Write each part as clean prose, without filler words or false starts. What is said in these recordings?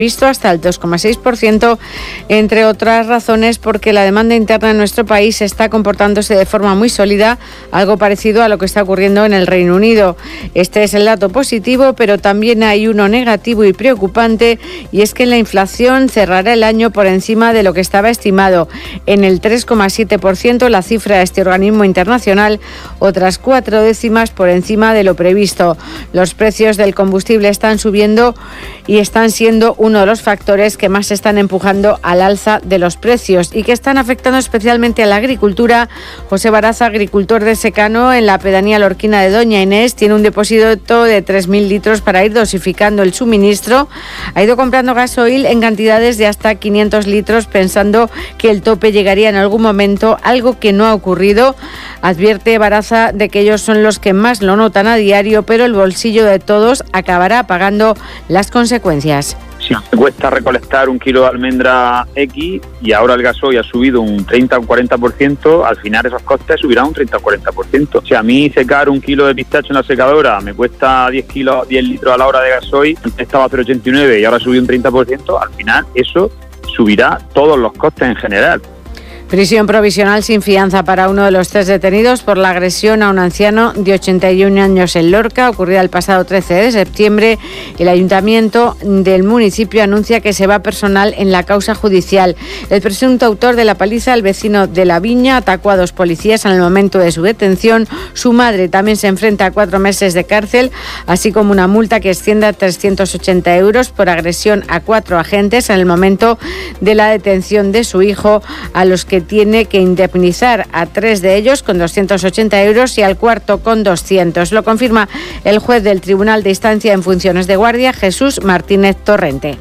visto hasta el 2,6%, entre otras razones porque la demanda interna en nuestro país está comportándose de forma muy sólida, algo parecido a lo que está ocurriendo en el Reino Unido. Este es el dato positivo, pero también hay uno negativo y preocupante, y es que la inflación cerrará el año por encima de lo que estaba estimado, en el 3,7%, la cifra de este organismo internacional, otras 4 décimas por encima de lo previsto. Los precios del combustible están subiendo y están siendo uno de los factores que más están empujando al alza de los precios y que están afectando especialmente a la agricultura. José Baraza, agricultor de secano en la pedanía lorquina de Doña Inés, tiene un depósito de 3.000 litros para ir dosificando el suministro. Ha ido comprando gasoil en cantidades de hasta 500 litros pensando que el tope llegaría en algún momento, algo que no ha ocurrido. Advierte Baraza de que ellos son los que más lo notan a diario, pero el bolsillo de todos acabará pagando las consecuencias. Si me cuesta recolectar un kilo de almendra X y ahora el gasoil ha subido un 30 o un 40%, al final esos costes subirán un 30 o 40%. Si a mí secar un kilo de pistacho en la secadora me cuesta 10 litros a la hora de gasoil, antes estaba a 0,89 y ahora subió un 30%, al final eso subirá todos los costes en general. Prisión provisional sin fianza para uno de los 3 detenidos por la agresión a un anciano de 81 años en Lorca, ocurrida el pasado 13 de septiembre. El ayuntamiento del municipio anuncia que se va personal en la causa judicial. El presunto autor de la paliza, el vecino de La Viña, atacó a 2 policías en el momento de su detención. Su madre también se enfrenta a 4 meses de cárcel, así como una multa que asciende a 380 euros por agresión a 4 agentes en el momento de la detención de su hijo, a los que tiene que indemnizar a 3 de ellos con 280 euros y al cuarto con 200. Lo confirma el juez del Tribunal de Instancia en funciones de guardia, Jesús Martínez Torrente.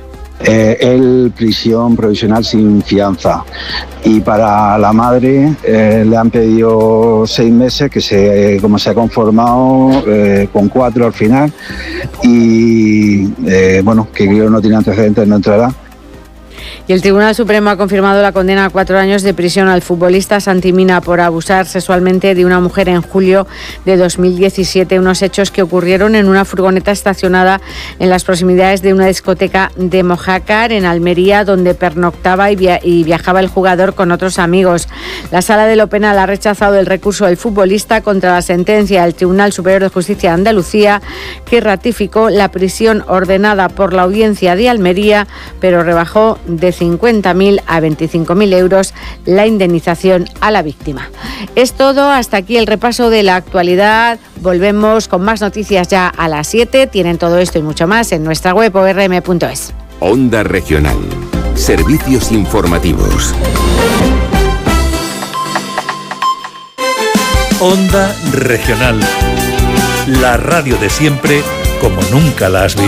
El prisión provisional sin fianza, y para la madre le han pedido 6 meses, que como se ha conformado con 4 al final, y que creo no tiene antecedentes, no entrará. Y el Tribunal Supremo ha confirmado la condena a 4 años de prisión al futbolista Santi Mina por abusar sexualmente de una mujer en julio de 2017, unos hechos que ocurrieron en una furgoneta estacionada en las proximidades de una discoteca de Mojácar, en Almería, donde pernoctaba y viajaba el jugador con otros amigos. La Sala de lo Penal ha rechazado el recurso del futbolista contra la sentencia del Tribunal Superior de Justicia de Andalucía, que ratificó la prisión ordenada por la Audiencia de Almería, pero rebajó de 50.000 a 25.000 euros la indemnización a la víctima. Es todo, hasta aquí el repaso de la actualidad. Volvemos con más noticias ya a las 7. Tienen todo esto y mucho más en nuestra web orm.es. Onda Regional. Servicios informativos. Onda Regional. La radio de siempre como nunca la has visto.